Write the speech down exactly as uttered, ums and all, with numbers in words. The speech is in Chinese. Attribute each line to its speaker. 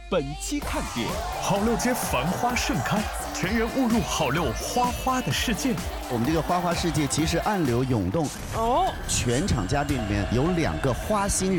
Speaker 1: 本期看点：
Speaker 2: 好六街繁花盛开，全员误入好六花花的世界。
Speaker 3: 我们这个花花世界其实暗流涌动哦，全场嘉宾里面有两个花心人。